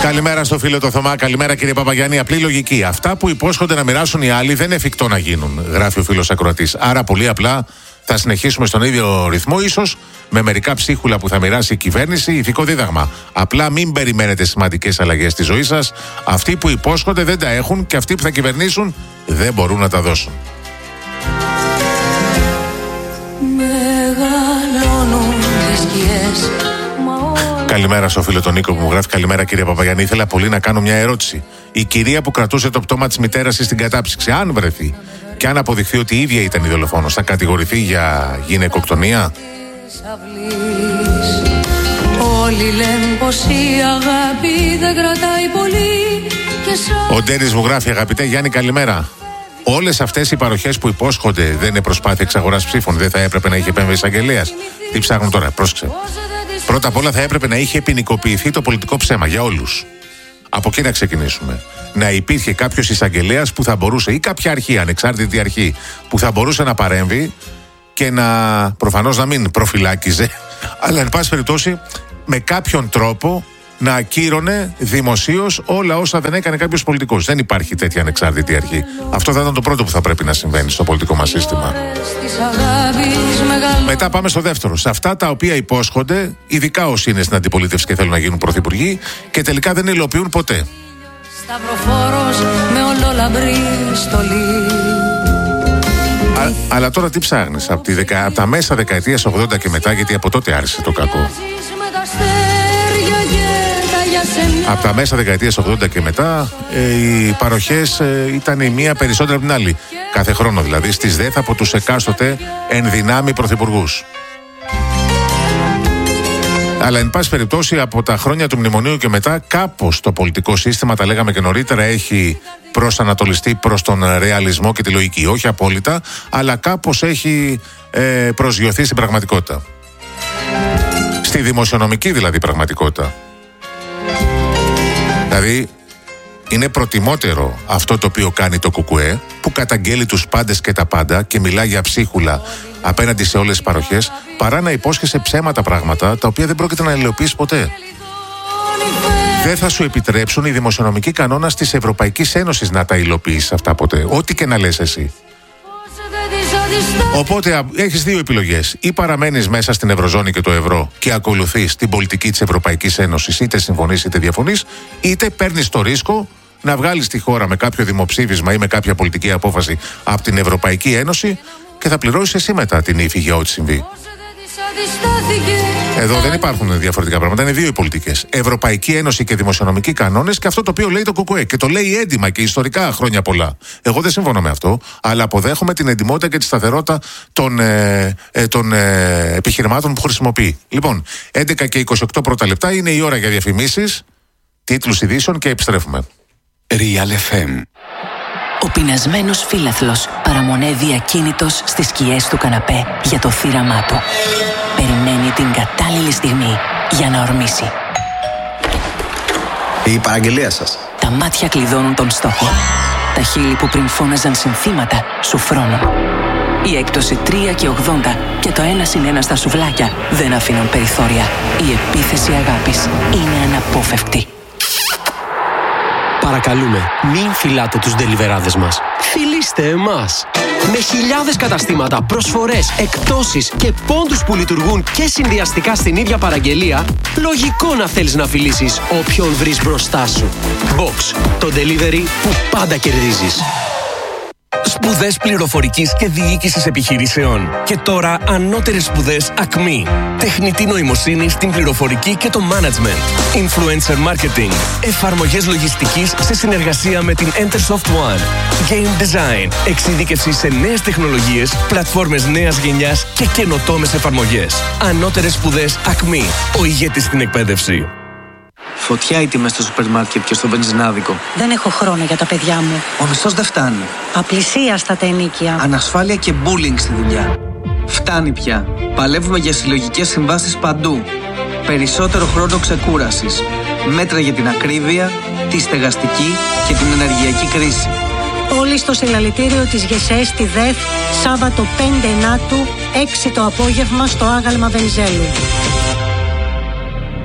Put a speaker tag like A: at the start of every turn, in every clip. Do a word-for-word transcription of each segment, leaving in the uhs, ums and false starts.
A: Καλημέρα στο φίλο το Θωμά, καλημέρα κύριε Παπαγιάννη. Απλή λογική. Αυτά που υπόσχονται να μοιράσουν οι άλλοι δεν είναι εφικτό να γίνουν, γράφει ο φίλος ακροατής. Άρα πολύ απλά θα συνεχίσουμε στον ίδιο ρυθμό, ίσως με μερικά ψίχουλα που θα μοιράσει η κυβέρνηση. Ηθικό δίδαγμα. Απλά μην περιμένετε σημαντικές αλλαγές στη ζωή σας. Αυτοί που υπόσχονται δεν τα έχουν και αυτοί που θα κυβερνήσουν δεν μπορούν να τα δώσουν. Καλημέρα στο φίλο τον Νίκο που μου γράφει. Καλημέρα κύριε Παπαγιάννη. Ήθελα πολύ να κάνω μια ερώτηση. Η κυρία που κρατούσε το πτώμα της μητέρας της στην κατάψυξη, αν βρεθεί και αν αποδειχθεί ότι η ίδια ήταν η δολοφόνος, θα κατηγορηθεί για γυναικοκτονία? Όλοι λένε πως η αγάπη δεν κρατάει πολύ και σαν... Ο Ντένις μου γράφει, αγαπητέ Γιάννη, καλημέρα. Όλες αυτές οι παροχές που υπόσχονται δεν είναι προσπάθεια εξαγοράς ψήφων? Δεν θα έπρεπε να είχε επέμβει εισαγγελέας? Τι ψάχνουν τώρα, πρόσεξε. Πρώτα απ' όλα θα έπρεπε να είχε ποινικοποιηθεί το πολιτικό ψέμα για όλους. Από εκεί να ξεκινήσουμε. Να υπήρχε κάποιος εισαγγελέας που θα μπορούσε, ή κάποια αρχή, ανεξάρτητη αρχή, που θα μπορούσε να παρέμβει και να, προφανώς να μην προφυλάκιζε, αλλά εν πάση περιπτώσει με κάποιον τρόπο να ακύρωνε δημοσίως όλα όσα δεν έκανε κάποιος πολιτικός. Δεν υπάρχει τέτοια ανεξάρτητη αρχή. Αυτό θα ήταν το πρώτο που θα πρέπει να συμβαίνει στο πολιτικό μας σύστημα. Μετά πάμε στο δεύτερο. Σε αυτά τα οποία υπόσχονται, ειδικά όσοι είναι στην αντιπολίτευση και θέλουν να γίνουν πρωθυπουργοί και τελικά δεν υλοποιούν ποτέ. Α, αλλά τώρα τι ψάχνεις? Από, τη δεκα, από τα μέσα δεκαετίας ογδόντα και μετά, γιατί από τότε άρχισε το κακό. Από τα μέσα δεκαετίας ογδόντα και μετά ε, οι παροχές ε, ήταν η μία περισσότερη από την άλλη. Κάθε χρόνο δηλαδή στις ΔΕΘ από τους εκάστοτε ενδυνάμει πρωθυπουργούς. Αλλά εν πάση περιπτώσει από τα χρόνια του μνημονίου και μετά κάπως το πολιτικό σύστημα, τα λέγαμε και νωρίτερα, έχει προσανατολιστεί προς τον ρεαλισμό και τη λογική. Όχι απόλυτα, αλλά κάπως έχει ε, προσγειωθεί στην πραγματικότητα. Στη δημοσιονομική δηλαδή πραγματικότητα. Δηλαδή είναι προτιμότερο αυτό το οποίο κάνει το ΚΚΕ, που καταγγέλει τους πάντες και τα πάντα και μιλά για ψίχουλα απέναντι σε όλες τις παροχές, παρά να υπόσχεσαι ψέματα πράγματα τα οποία δεν πρόκειται να υλοποιήσει ποτέ. Δεν θα σου επιτρέψουν οι δημοσιονομικοί κανόνες της Ευρωπαϊκής Ένωσης να τα υλοποιήσεις αυτά ποτέ, ό,τι και να λες εσύ. Οπότε έχεις δύο επιλογές. Ή παραμένεις μέσα στην Ευρωζώνη και το ευρώ και ακολουθείς την πολιτική της Ευρωπαϊκής Ένωσης, είτε συμφωνείς είτε διαφωνείς, είτε παίρνεις το ρίσκο να βγάλεις τη χώρα με κάποιο δημοψήφισμα ή με κάποια πολιτική απόφαση από την Ευρωπαϊκή Ένωση και θα πληρώσεις εσύ μετά την ύφη για ό,τι συμβεί. Εδώ δεν υπάρχουν διαφορετικά πράγματα, είναι δύο οι πολιτικές. Ευρωπαϊκή Ένωση και δημοσιονομικοί κανόνες, και αυτό το οποίο λέει το ΚΚΕ. Και το λέει έντιμα και ιστορικά χρόνια πολλά. Εγώ δεν συμφωνώ με αυτό, αλλά αποδέχομαι την εντιμότητα και τη σταθερότητα των, ε, ε, των ε, επιχειρημάτων που χρησιμοποιεί. Λοιπόν, έντεκα και είκοσι οκτώ πρώτα λεπτά είναι η ώρα για διαφημίσεις, τίτλους ειδήσεων και επιστρέφουμε.
B: Real εφ εμ.
C: Ο πεινασμένος φύλαθλος παραμονεύει ακίνητος στις σκιές του καναπέ για το θύραμά του. Περιμένει την κατάλληλη στιγμή για να ορμήσει.
B: Η παραγγελία σας.
C: Τα μάτια κλειδώνουν τον στόχο. Τα χείλη που πριν φώναζαν συνθήματα σου φρώνουν. Η έκπτωση τρία και ογδόντα και το ένα συν ένα στα σουβλάκια δεν αφήνουν περιθώρια. Η επίθεση αγάπης είναι αναπόφευκτη.
D: Παρακαλούμε, μην φυλάτε τους ντελιβεράδες μας. Φιλήστε εμάς. Με χιλιάδες καταστήματα, προσφορές, εκπτώσεις και πόντους που λειτουργούν και συνδυαστικά στην ίδια παραγγελία, λογικό να θέλεις να φιλήσεις όποιον βρεις μπροστά σου. Box, το delivery που πάντα κερδίζεις.
E: Σπουδές πληροφορικής και διοίκησης επιχειρήσεων. Και τώρα ανώτερες σπουδές ΑΚΜΗ. Τεχνητή νοημοσύνη στην πληροφορική και το management. Influencer marketing. Εφαρμογές λογιστικής σε συνεργασία με την Entersoft One. Game design. Εξειδίκευση σε νέες τεχνολογίες, πλατφόρμες νέας γενιάς και καινοτόμες εφαρμογές. Ανώτερες σπουδές ΑΚΜΗ. Ο ηγέτης στην εκπαίδευση.
F: Φωτιά οι τιμές στο σούπερ μάρκετ και στο βενζινάδικο.
G: Δεν έχω χρόνο για τα παιδιά μου.
F: Ο μισθός δεν φτάνει.
G: Απλησίαστα τα ενοίκια.
F: Ανασφάλεια και bullying στη δουλειά. Φτάνει πια. Παλεύουμε για συλλογικές συμβάσεις παντού. Περισσότερο χρόνο ξεκούρασης. Μέτρα για την ακρίβεια, τη στεγαστική και την ενεργειακή κρίση.
G: Όλοι στο συλλαλητήριο της ΓΕΣΕ στη ΔΕΘ, Σάββατο πέντε Ενάτου, έξι το απόγευμα στο άγαλμα Βενιζέλου.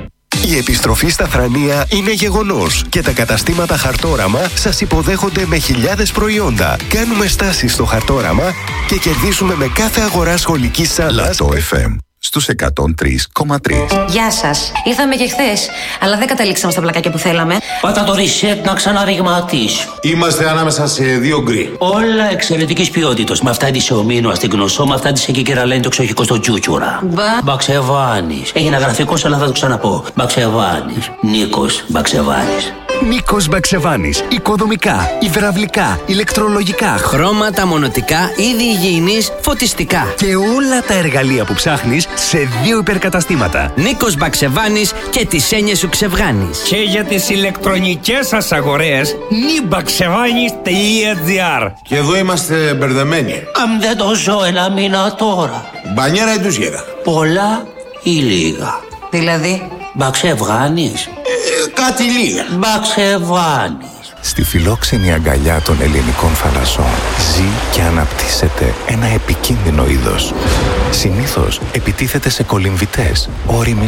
H: Η επιστροφή στα Θρανία είναι γεγονός και τα καταστήματα Χαρτόραμα σας υποδέχονται με χιλιάδες προϊόντα. Κάνουμε στάσεις στο Χαρτόραμα και κερδίσουμε με κάθε αγορά σχολικής σάλας.
B: Λατό εφ εμ στους εκατόν τρία κόμμα τρία.
I: Γεια σας. Ήρθαμε και χθες, αλλά δεν καταλήξαμε στα πλακάκια που θέλαμε.
J: Πάτα το reset να ξαναριγματίσω.
K: Είμαστε ανάμεσα σε δύο γκρι.
J: Όλα εξαιρετικής ποιότητας. Με αυτά της ομίνου στην Γνωσό, με αυτά της εκεί κεραλένη το εξοχικό στο Τζούτσουρα.
I: Μπα.
J: Μπαξεβάνης. Έγινε γραφικός, αλλά θα το ξαναπώ. Μπαξεβάνης. Νίκος Μπαξεβάνης.
H: Νίκος Μπαξεβάνης. Οικοδομικά, υδραυλικά, ηλεκτρολογικά,
L: χρώματα, μονοτικά, είδη υγιεινής, φωτιστικά.
H: Και όλα τα εργαλεία που ψάχνεις σε δύο υπερκαταστήματα.
L: Νίκος Μπαξεβάνης και τις έννοιες σου ξεβγάνεις.
M: Και για τις ηλεκτρονικές σας αγορές, νιμπαξεβάνης τελεία τζι άρ.
K: Και εδώ είμαστε μπερδεμένοι.
J: Αν δεν το ζω ένα μήνα τώρα.
K: Μπανιέρα ή τουζιέρα.
J: Πολλά ή λίγα.
I: Δηλαδή.
J: Μπαξεβάνης.
K: Ε, κάτι λίγα.
J: Μπαξεβάνης.
H: Στη φιλόξενη αγκαλιά των ελληνικών θαλασσών ζει και αναπτύσσεται ένα επικίνδυνο είδος. Συνήθως επιτίθεται σε κολυμβητές, όριμοι